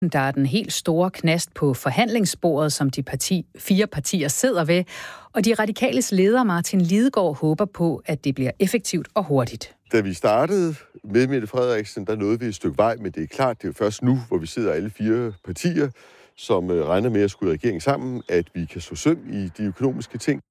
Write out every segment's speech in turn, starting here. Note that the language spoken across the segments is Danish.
Der er den helt store knast på forhandlingsbordet, som de fire partier sidder ved, og de radikales leder Martin Lidegaard håber på, at det bliver effektivt og hurtigt. Da vi startede med Mette Frederiksen, der nåede vi et stykke vej, men det er klart, det er jo først nu, hvor vi sidder alle fire partier, som regner med at skulle regering sammen, at vi kan så søm i de økonomiske ting.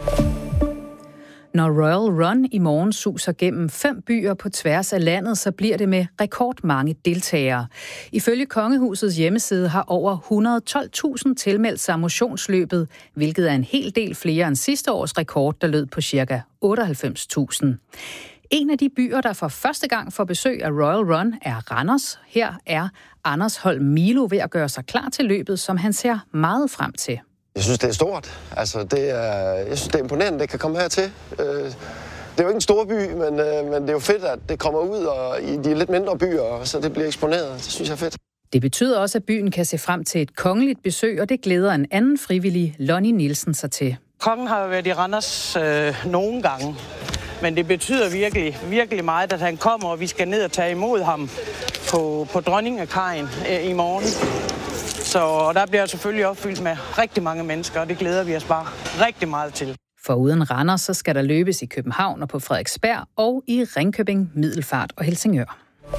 Når Royal Run i morgen suser gennem 5 byer på tværs af landet, så bliver det med rekordmange deltagere. Ifølge Kongehusets hjemmeside har over 112.000 tilmeldt sig motionsløbet, hvilket er en hel del flere end sidste års rekord, der lød på ca. 98.000. En af de byer, der for første gang får besøg af Royal Run, er Randers. Her er Anders Holm Milo ved at gøre sig klar til løbet, som han ser meget frem til. Jeg synes, det er stort. Altså, jeg synes, det er imponerende, det kan komme hertil. Det er jo ikke en stor by, men det er jo fedt, at det kommer ud og i de lidt mindre byer, så det bliver eksponeret. Det synes jeg er fedt. Det betyder også, at byen kan se frem til et kongeligt besøg, og det glæder en anden frivillig, Lonnie Nielsen, sig til. Kongen har jo været i Randers nogle gange, men det betyder virkelig, virkelig meget, at han kommer, og vi skal ned og tage imod ham på Dronningekajen i morgen. Så der bliver selvfølgelig opfyldt med rigtig mange mennesker, og det glæder vi os bare rigtig meget til. Foruden Randers, så skal der løbes i København og på Frederiksberg og i Ringkøbing, Middelfart og Helsingør.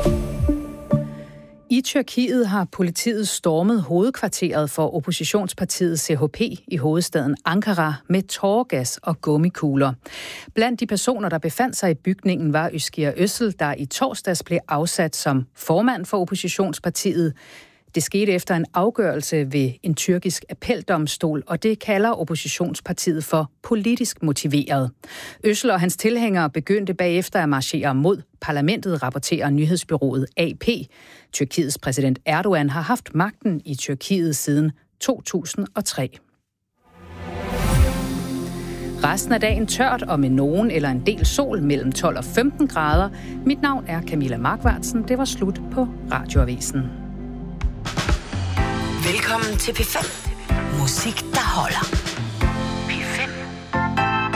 I Tyrkiet har politiet stormet hovedkvarteret for oppositionspartiet CHP i hovedstaden Ankara med tåregas og gummikugler. Blandt de personer, der befandt sig i bygningen, var Özgür Özel, der i torsdags blev afsat som formand for oppositionspartiet. Det skete efter en afgørelse ved en tyrkisk appeldomstol, og det kalder oppositionspartiet for politisk motiveret. Özel og hans tilhængere begyndte bagefter at marchere mod parlamentet, rapporterer nyhedsbureauet AP. Tyrkiets præsident Erdogan har haft magten i Tyrkiet siden 2003. Resten af dagen tørt og med nogen eller en del sol mellem 12 og 15 grader. Mit navn er Camilla Markvartsen. Det var slut på Radioavisen. Velkommen til P5. Musik, der holder.